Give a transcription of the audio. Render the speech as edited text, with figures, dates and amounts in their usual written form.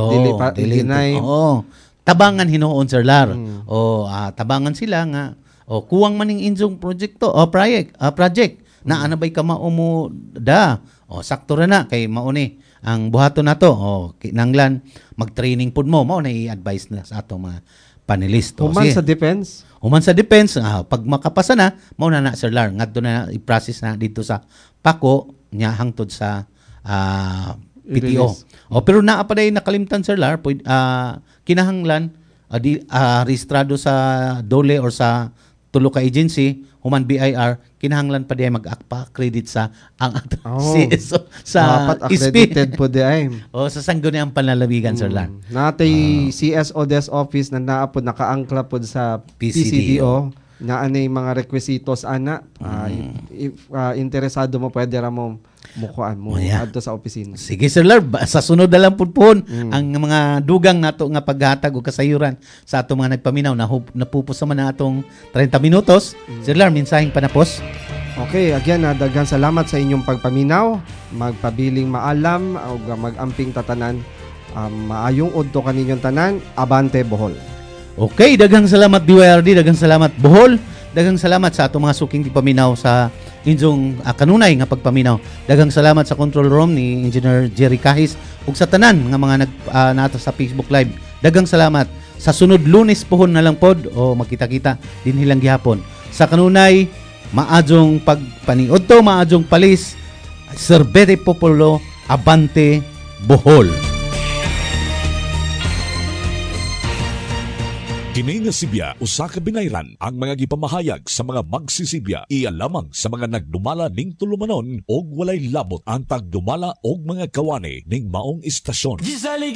dili oo. Tabangan hinuon Sir Lar. O tabangan sila nga o kuwang maning injong project project na anabay ka maumo da. O sakto ra na kay mauni ang buhaton nato. O kinanglan mag-training pud mo na i-advise na sa atong mga panelisto. Human sa defense. Human sa defense, pag makapasa na, mauna na Sir Lar, ngadto na i-process na dito sa Pako nya hangtod sa PTO. Pero naa pa day nakalimtan Sir Lar, kinahanglan rehistrado sa DOLE or sa tulo ka agency, human BIR, kinahanglan pa day mag-accredit sa ang CSO sa dapat accredited po di ay. Sa sangguniang panlalawigan Sir Lar. Natay CSO Desk Office na naapod nakaangkla pod sa PCDO na anay mga requisitos ana. If interesado mo pwede ra mo mukuan mo adto sa opisina. Sige Sir Lar, sa sunod na lang pudpon ang mga dugang nato nga paghatag o kasayuran sa ato mga nagpaminaw napupos naman na atong 30 minutos. Sir Lar, mensaheng panapos. Okay, again, daghan salamat sa inyong pagpaminaw, magpabiling maalam o magamping tatanan, maayong udto kaninyong tanan, abante Bohol. Okay, daghang salamat BYRD, daghang salamat Bohol, daghang salamat sa atong mga suking paminaw sa inyong kanunay nga pagpaminaw. Daghang salamat sa control room ni Engineer Jerry Kahis ug sa tanan nga mga nato sa Facebook Live. Daghang salamat. Sa sunod Lunes pohon na lang pod o makita-kita din hilang gihapon. Sa kanunay maadjong pagpaniudto, maadjong palis, Serbete Popolo, abante Bohol. Kini nga Sibya usa ka binayran ang mga gipamahayag sa mga magsisibya iya lamang sa mga nagdumala ning tulumanon og walay labot ang tagdumala og mga kawani ning maong istasyon.